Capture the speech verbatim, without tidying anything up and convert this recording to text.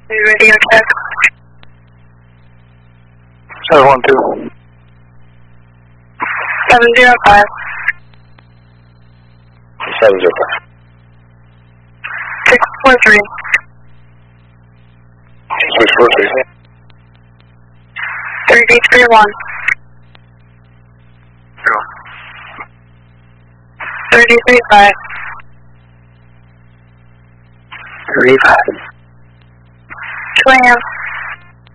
Are you ready on check? seven one two. seven zero five. seven zero five. six four three. six four three. three B three one. thirty three five. three five. two A M